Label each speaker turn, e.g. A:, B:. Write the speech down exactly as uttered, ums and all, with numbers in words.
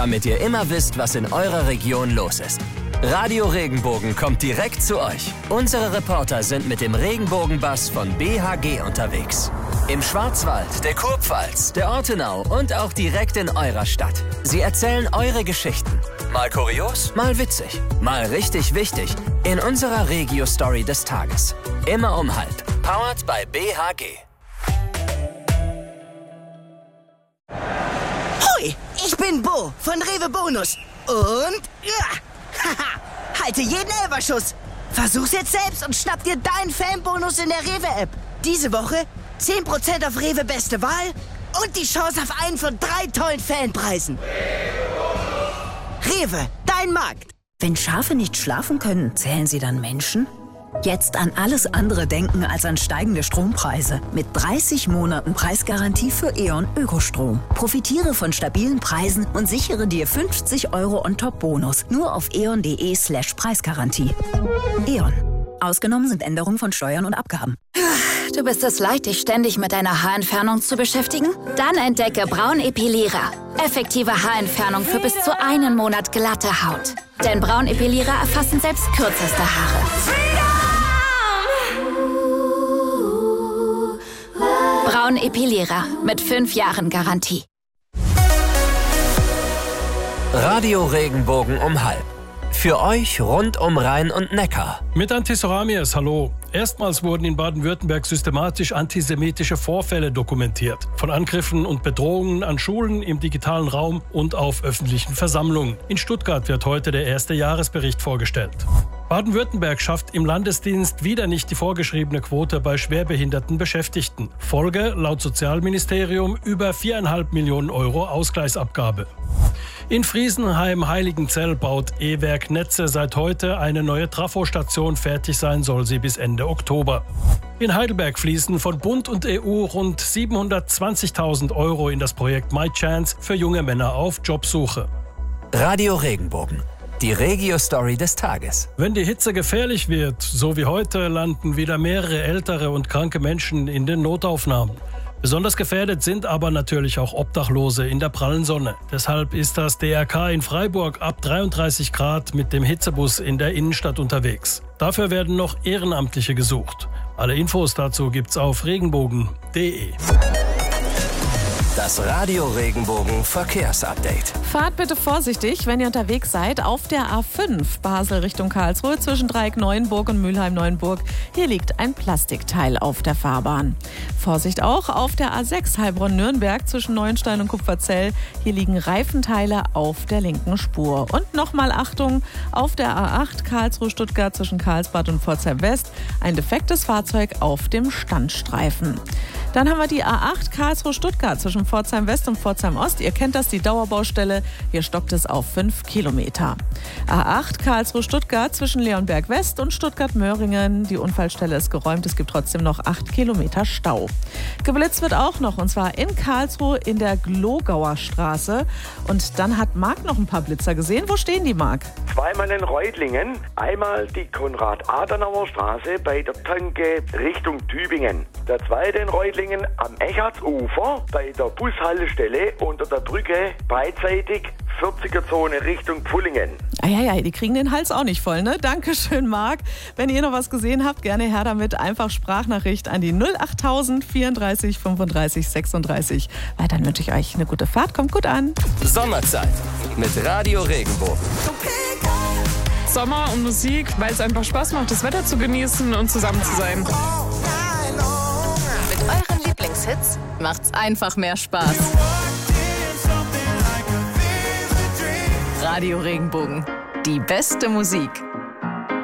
A: damit ihr immer wisst, was in eurer Region los ist. Radio Regenbogen kommt direkt zu euch. Unsere Reporter sind mit dem Regenbogenbus von B H G unterwegs. Im Schwarzwald, der Kurpfalz, der Ortenau und auch direkt in eurer Stadt. Sie erzählen eure Geschichten. Mal kurios, mal witzig, mal richtig wichtig. In unserer Regio-Story des Tages. Immer um halb. Powered by B H G.
B: Hoi, ich bin Bo von Rewe Bonus. Und... Ja, haha, halte jeden Elferschuss. Versuch's jetzt selbst und schnapp dir deinen Fanbonus in der Rewe-App. Diese Woche zehn Prozent auf Rewe Beste Wahl und die Chance auf einen von drei tollen Fanpreisen. Rewe, dein Markt.
C: Wenn Schafe nicht schlafen können, zählen sie dann Menschen? Jetzt an alles andere denken als an steigende Strompreise. Mit dreißig Monaten Preisgarantie für E.ON Ökostrom. Profitiere von stabilen Preisen und sichere dir fünfzig Euro On-Top-Bonus. Nur auf eon.de slash Preisgarantie. E.ON. Ausgenommen sind Änderungen von Steuern und Abgaben.
D: Du bist es leid, dich ständig mit deiner Haarentfernung zu beschäftigen? Dann entdecke Braun Epilierer. Effektive Haarentfernung für bis zu einen Monat glatte Haut. Denn Braun Epilierer erfassen selbst kürzeste Haare. Braun Epilierer mit fünf Jahren Garantie.
A: Radio Regenbogen um halb. Für euch rund um Rhein und Neckar.
E: Mit Antisoramies, hallo. Erstmals wurden in Baden-Württemberg systematisch antisemitische Vorfälle dokumentiert. Von Angriffen und Bedrohungen an Schulen, im digitalen Raum und auf öffentlichen Versammlungen. In Stuttgart wird heute der erste Jahresbericht vorgestellt. Baden-Württemberg schafft im Landesdienst wieder nicht die vorgeschriebene Quote bei schwerbehinderten Beschäftigten. Folge laut Sozialministerium über viereinhalb Millionen Euro Ausgleichsabgabe. In Friesenheim-Heiligenzell baut E-Werk Netze seit heute eine neue Trafostation. Fertig sein soll sie bis Ende Oktober. In Heidelberg fließen von Bund und E U rund siebenhundertzwanzigtausend Euro in das Projekt My Chance für junge Männer auf Jobsuche.
A: Radio Regenbogen. Die Regio-Story des Tages.
E: Wenn die Hitze gefährlich wird, so wie heute, landen wieder mehrere ältere und kranke Menschen in den Notaufnahmen. Besonders gefährdet sind aber natürlich auch Obdachlose in der prallen Sonne. Deshalb ist das D R K in Freiburg ab dreiunddreißig Grad mit dem Hitzebus in der Innenstadt unterwegs. Dafür werden noch Ehrenamtliche gesucht. Alle Infos dazu gibt's auf regenbogen punkt de.
A: Das Radio Regenbogen Verkehrsupdate.
F: Fahrt bitte vorsichtig, wenn ihr unterwegs seid, auf der A fünf Basel Richtung Karlsruhe zwischen Dreieck-Neuenburg und Mülheim-Neuenburg. Hier liegt ein Plastikteil auf der Fahrbahn. Vorsicht auch auf der A sechs Heilbronn-Nürnberg zwischen Neuenstein und Kupferzell. Hier liegen Reifenteile auf der linken Spur. Und nochmal Achtung, auf der A acht Karlsruhe-Stuttgart zwischen Karlsbad und Pforzheim West ein defektes Fahrzeug auf dem Standstreifen. Dann haben wir die A acht Karlsruhe-Stuttgart zwischen Pforzheim West und Pforzheim Ost. Ihr kennt das, die Dauerbaustelle. Hier stockt es auf fünf Kilometer. A acht Karlsruhe-Stuttgart zwischen Leonberg West und Stuttgart-Möhringen. Die Unfallstelle ist geräumt. Es gibt trotzdem noch acht Kilometer Stau. Geblitzt wird auch noch, und zwar in Karlsruhe in der Glogauer Straße. Und dann hat Marc noch ein paar Blitzer gesehen. Wo stehen die, Marc?
G: Zweimal in Reutlingen. Einmal die Konrad-Adenauer-Straße bei der Tanke Richtung Tübingen. Der zweite in Reutlingen am Echartsufer bei der Bushaltestelle unter der Brücke beidseitig vierziger-Zone Richtung Pfullingen.
F: Ah, ja, ja, die kriegen den Hals auch nicht voll, ne? Dankeschön, Marc. Wenn ihr noch was gesehen habt, gerne her damit. Einfach Sprachnachricht an die null achttausend vierunddreißig fünfunddreißig sechsunddreißig. Weil dann wünsche ich euch eine gute Fahrt. Kommt gut an.
A: Sommerzeit mit Radio Regenbogen.
H: Sommer und Musik, weil es einfach Spaß macht, das Wetter zu genießen und zusammen zu sein.
I: Mit euren Lieblingshits macht's einfach mehr Spaß. Radio Regenbogen. Die beste Musik.